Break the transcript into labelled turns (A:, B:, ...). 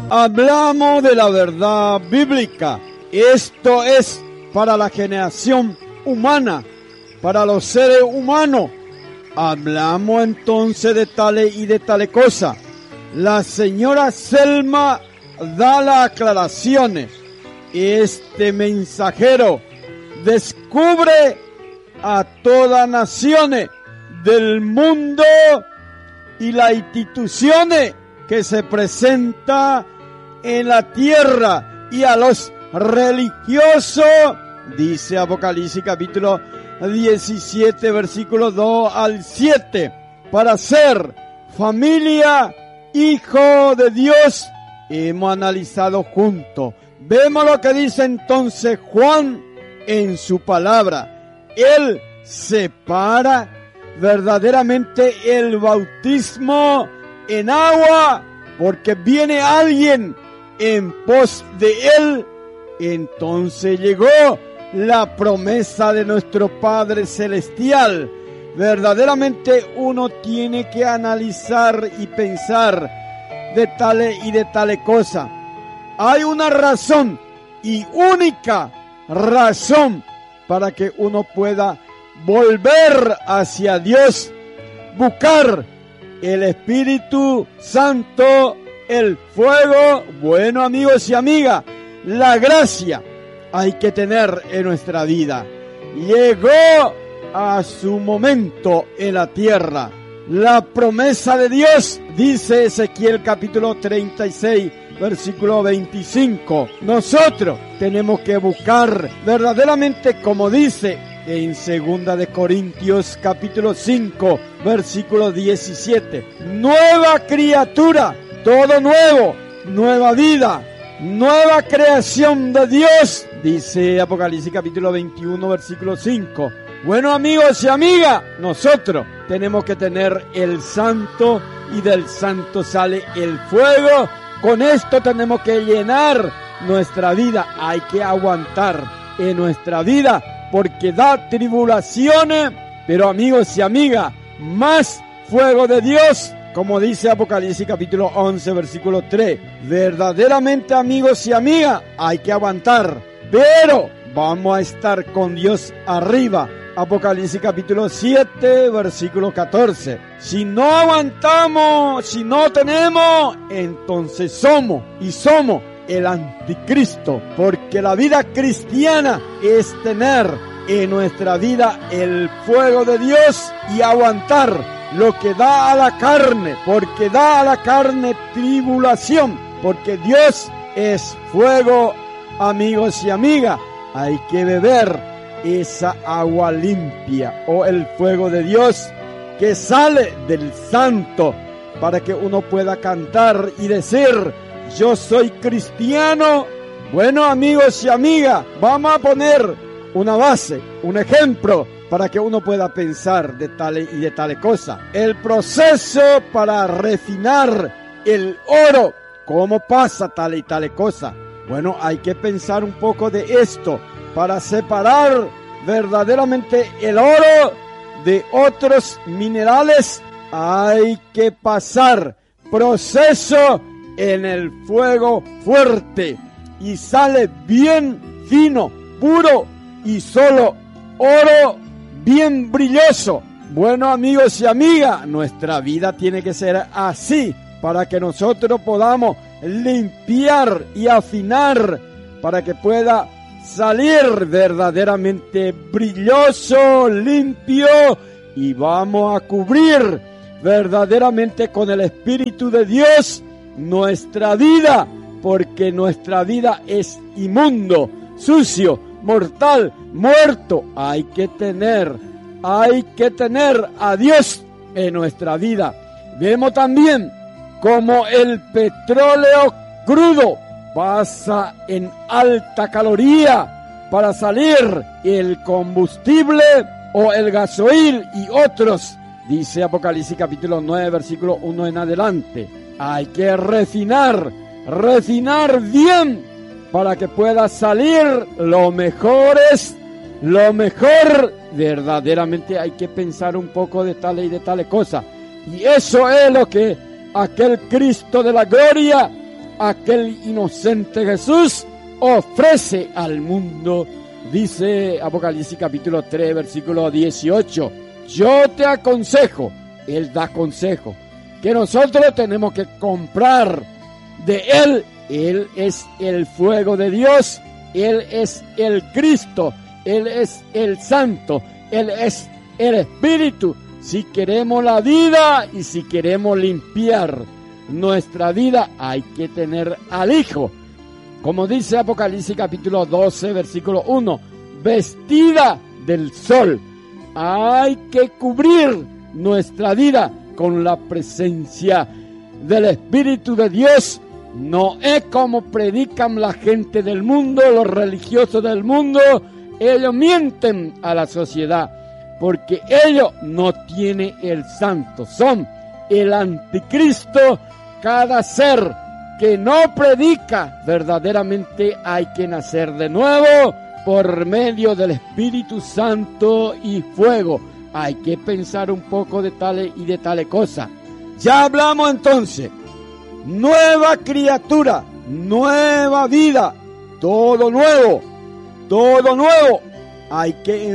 A: Hablamos de la verdad bíblica. Esto es para la generación humana, para los seres humanos. Hablamos entonces de tales y de tales cosas. La señora Selma da las aclaraciones. Este mensajero descubre a todas naciones del mundo y las instituciones que se presentan en la tierra y a los religiosos, dice Apocalipsis capítulo 17 versículos 2 al 7, para ser familia, hijo de Dios. Hemos analizado juntos. Vemos lo que dice entonces Juan en su palabra. Él separa verdaderamente el bautismo en agua, porque viene alguien en pos de él. Entonces llegó la promesa de nuestro Padre Celestial. Verdaderamente uno tiene que analizar y pensar de tales y de tales cosas. Hay una razón y única razón para que uno pueda volver hacia Dios, buscar el Espíritu Santo, el fuego. Bueno, amigos y amigas, la gracia hay que tener en nuestra vida. Llegó a su momento en la tierra. La promesa de Dios, dice Ezequiel capítulo 36, versículo 25. Nosotros tenemos que buscar verdaderamente, como dice en 2 de Corintios capítulo 5, versículo 17. Nueva criatura, todo nuevo, nueva vida, nueva creación de Dios, dice Apocalipsis capítulo 21, versículo 5. Bueno, amigos y amigas, nosotros tenemos que tener el santo y del santo sale el fuego. Con esto tenemos que llenar nuestra vida. Hay que aguantar en nuestra vida porque da tribulaciones. Pero amigos y amigas, más fuego de Dios, como dice Apocalipsis capítulo 11, versículo 3. Verdaderamente, amigos y amigas, hay que aguantar. Pero vamos a estar con Dios arriba. Apocalipsis capítulo 7, versículo 14. Si no aguantamos, si no tenemos, entonces somos el anticristo. Porque la vida cristiana es tener en nuestra vida el fuego de Dios y aguantar lo que da a la carne. Porque da a la carne tribulación. Porque Dios es fuego, amigos y amigas. Hay que beber esa agua limpia o el fuego de Dios que sale del santo para que uno pueda cantar y decir: yo soy cristiano. Bueno, amigos y amigas, vamos a poner una base, un ejemplo para que uno pueda pensar de tales y de tales cosas. El proceso para refinar el oro, ¿cómo pasa tales y tales cosas? Bueno, hay que pensar un poco de esto. Para separar verdaderamente el oro de otros minerales, hay que pasar proceso en el fuego fuerte y sale bien fino, puro y solo oro bien brilloso. Bueno, amigos y amigas, nuestra vida tiene que ser así para que nosotros podamos limpiar y afinar para que pueda salir verdaderamente brilloso, limpio, y vamos a cubrir verdaderamente con el Espíritu de Dios nuestra vida, porque nuestra vida es inmundo, sucio, mortal, muerto. Hay que tener a Dios en nuestra vida. Vemos también como el petróleo crudo pasa en alta caloría para salir el combustible o el gasoil y otros, dice Apocalipsis capítulo 9, versículo 1 en adelante. Hay que refinar bien para que pueda salir lo mejor. Verdaderamente hay que pensar un poco de tales y de tales cosas. Y eso es lo que aquel Cristo de la gloria aquel inocente Jesús ofrece al mundo. Dice Apocalipsis capítulo 3, versículo 18. Yo te aconsejo, Él da consejo, que nosotros tenemos que comprar de Él. Él es el fuego de Dios, Él es el Cristo, Él es el Santo, Él es el Espíritu. Si queremos la vida y si queremos limpiar nuestra vida, hay que tener al Hijo. Como dice Apocalipsis capítulo 12, versículo 1, vestida del sol. Hay que cubrir nuestra vida con la presencia del Espíritu de Dios. No es como predican la gente del mundo, los religiosos del mundo. Ellos mienten a la sociedad porque ellos no tienen el santo. Son el anticristo. Cada ser que no predica verdaderamente hay que nacer de nuevo por medio del Espíritu Santo y fuego. Hay que pensar un poco de tales y de tales cosas. Ya hablamos entonces. Nueva criatura, nueva vida, todo nuevo, todo nuevo. Hay que